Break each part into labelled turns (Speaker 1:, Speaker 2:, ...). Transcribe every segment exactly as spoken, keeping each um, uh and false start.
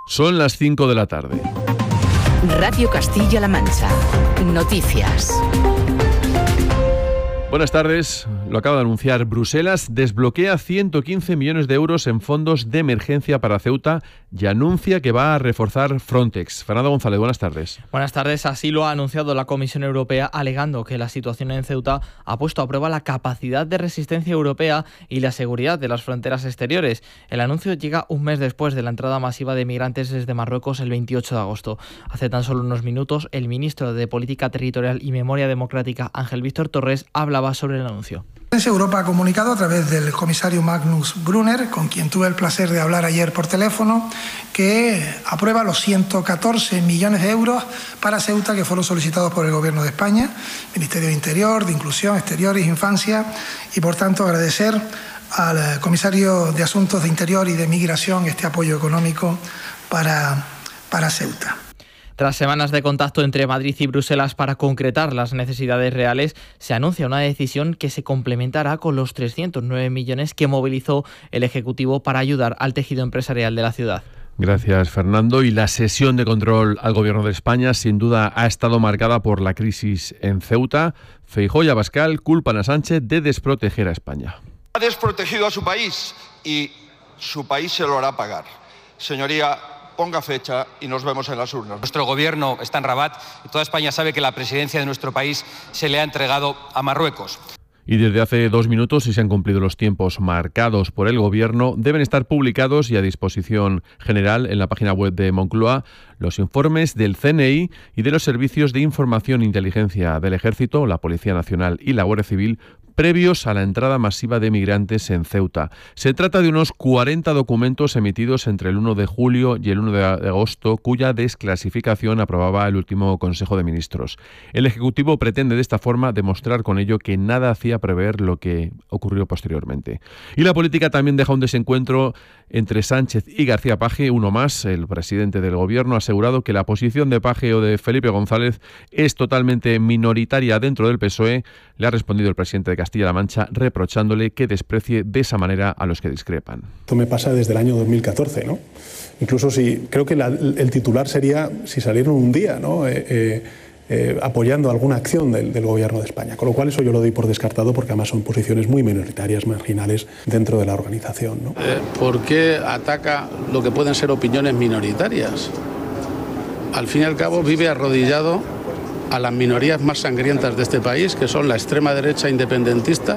Speaker 1: Son las cinco de la tarde.
Speaker 2: Radio Castilla-La Mancha. Noticias.
Speaker 1: Buenas tardes. Lo acaba de anunciar Bruselas. Desbloquea ciento quince millones de euros en fondos de emergencia para Ceuta y anuncia que va a reforzar Frontex. Fernando González, buenas tardes.
Speaker 3: Buenas tardes. Así lo ha anunciado la Comisión Europea, alegando que la situación en Ceuta ha puesto a prueba la capacidad de resistencia europea y la seguridad de las fronteras exteriores. El anuncio llega un mes después de la entrada masiva de migrantes desde Marruecos el veintiocho de agosto. Hace tan solo unos minutos, el ministro de Política Territorial y Memoria Democrática, Ángel Víctor Torres, hablaba sobre el anuncio.
Speaker 4: Europa ha comunicado a través del comisario Magnus Brunner, con quien tuve el placer de hablar ayer por teléfono, que aprueba los ciento catorce millones de euros para Ceuta que fueron solicitados por el Gobierno de España, Ministerio de Interior, de Inclusión, Exteriores, Infancia, y por tanto agradecer al comisario de Asuntos de Interior y de Migración este apoyo económico para, para Ceuta.
Speaker 3: Tras semanas de contacto entre Madrid y Bruselas para concretar las necesidades reales, se anuncia una decisión que se complementará con los trescientos nueve millones que movilizó el Ejecutivo para ayudar al tejido empresarial de la ciudad.
Speaker 1: Gracias, Fernando. Y la sesión de control al Gobierno de España sin duda ha estado marcada por la crisis en Ceuta. Feijóo y Abascal culpan a Sánchez de desproteger a España.
Speaker 5: Ha desprotegido a su país y su país se lo hará pagar. Señoría, ponga fecha y nos vemos en las urnas.
Speaker 6: Nuestro gobierno está en Rabat y toda España sabe que la presidencia de nuestro país se le ha entregado a Marruecos.
Speaker 1: Y desde hace dos minutos, si se han cumplido los tiempos marcados por el Gobierno, deben estar publicados y a disposición general en la página web de Moncloa los informes del C N I y de los servicios de información e inteligencia del Ejército, la Policía Nacional y la Guardia Civil, previos a la entrada masiva de migrantes en Ceuta. Se trata de unos cuarenta documentos emitidos entre el uno de julio y el uno de agosto, cuya desclasificación aprobaba el último Consejo de Ministros. El Ejecutivo pretende de esta forma demostrar con ello que nada hacía prever lo que ocurrió posteriormente. Y la política también deja un desencuentro entre Sánchez y García Paje, uno más. El presidente del Gobierno ha asegurado que la posición de Paje o de Felipe González es totalmente minoritaria dentro del P S O E. Le ha respondido el presidente de Castilla-La Mancha reprochándole que desprecie de esa manera a los que discrepan.
Speaker 7: Esto me pasa desde el año dos mil catorce, ¿no? Incluso si creo que la, el titular sería si salieron un día, ¿no? Eh, eh, eh, apoyando alguna acción del, del Gobierno de España, con lo cual eso yo lo doy por descartado porque además son posiciones muy minoritarias, marginales dentro de la organización, ¿no?
Speaker 8: Eh, ¿Por qué ataca lo que pueden ser opiniones minoritarias? Al fin y al cabo vive arrodillado a las minorías más sangrientas de este país, que son la extrema derecha independentista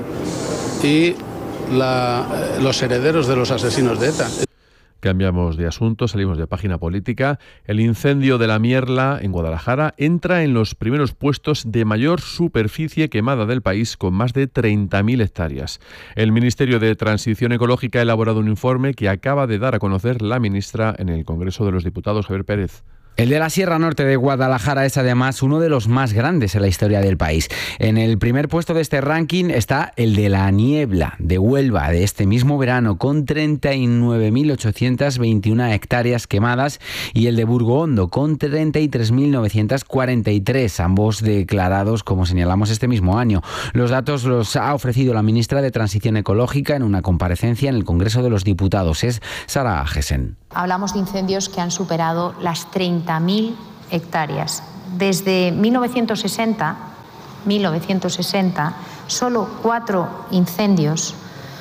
Speaker 8: y la, los herederos de los asesinos de ETA.
Speaker 1: Cambiamos de asunto, salimos de página política. El incendio de la Mierla en Guadalajara entra en los primeros puestos de mayor superficie quemada del país, con más de treinta mil hectáreas. El Ministerio de Transición Ecológica ha elaborado un informe que acaba de dar a conocer la ministra en el Congreso de los Diputados, Javier Pérez.
Speaker 9: El de la Sierra Norte de Guadalajara es además uno de los más grandes en la historia del país. En el primer puesto de este ranking está el de la Niebla de Huelva de este mismo verano, con treinta y nueve mil ochocientas veintiuna hectáreas quemadas, y el de Burgohondo con treinta y tres mil novecientas cuarenta y tres, ambos declarados, como señalamos, este mismo año. Los datos los ha ofrecido la ministra de Transición Ecológica en una comparecencia en el Congreso de los Diputados. Es Sara Agesen.
Speaker 10: Hablamos de incendios que han superado las treinta mil hectáreas. Desde mil novecientos sesenta, mil novecientos sesenta, solo cuatro incendios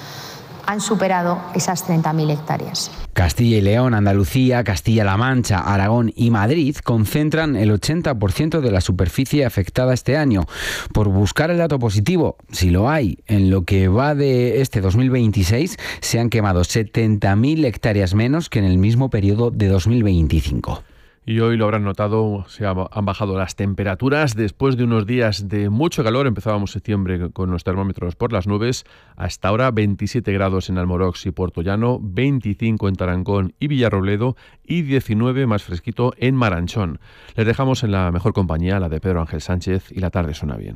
Speaker 10: han superado esas treinta mil hectáreas.
Speaker 9: Castilla y León, Andalucía, Castilla-La Mancha, Aragón y Madrid concentran el ochenta por ciento de la superficie afectada este año. Por buscar el dato positivo, si lo hay, en lo que va de este dos mil veintiséis se han quemado setenta mil hectáreas menos que en el mismo periodo de dos mil veinticinco.
Speaker 1: Y hoy lo habrán notado, se han bajado las temperaturas. Después de unos días de mucho calor, empezábamos septiembre con los termómetros por las nubes. Hasta ahora veintisiete grados en Almorox y Puerto Llano, veinticinco en Tarancón y Villarrobledo y diecinueve más fresquito en Maranchón. Les dejamos en la mejor compañía, la de Pedro Ángel Sánchez, y la tarde suena bien.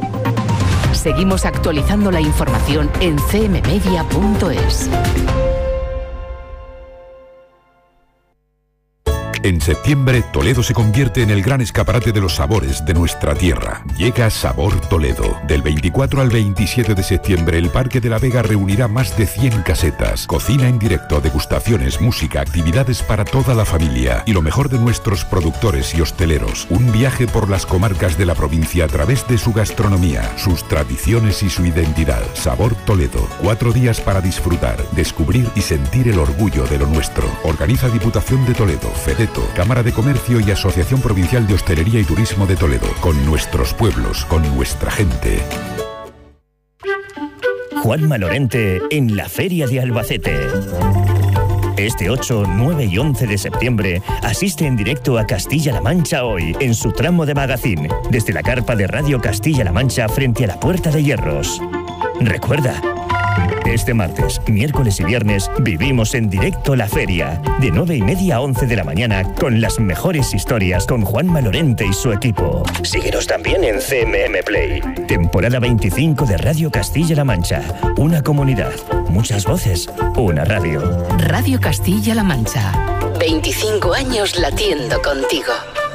Speaker 2: Seguimos actualizando la información en c m media punto es.
Speaker 11: En septiembre, Toledo se convierte en el gran escaparate de los sabores de nuestra tierra. Llega Sabor Toledo. Del veinticuatro al veintisiete de septiembre, el Parque de la Vega reunirá más de cien casetas, cocina en directo, degustaciones, música, actividades para toda la familia y lo mejor de nuestros productores y hosteleros. Un viaje por las comarcas de la provincia a través de su gastronomía, sus tradiciones y su identidad. Sabor Toledo. Cuatro días para disfrutar, descubrir y sentir el orgullo de lo nuestro. Organiza Diputación de Toledo, FEDETO, Cámara de Comercio y Asociación Provincial de Hostelería y Turismo de Toledo. Con nuestros pueblos, con nuestra gente.
Speaker 12: Juanma Lorente en la Feria de Albacete. Este ocho, nueve y once de septiembre asiste en directo a Castilla-La Mancha Hoy en su tramo de magazine, desde la carpa de Radio Castilla-La Mancha frente a la Puerta de Hierros. Recuerda, este martes, miércoles y viernes vivimos en directo la feria, de nueve y media a once de la mañana, con las mejores historias con Juanma Lorente y su equipo. Síguenos también en C M M Play. Temporada veinticinco de Radio Castilla-La Mancha. Una comunidad, muchas voces, una radio.
Speaker 2: Radio Castilla-La Mancha. veinticinco años latiendo contigo.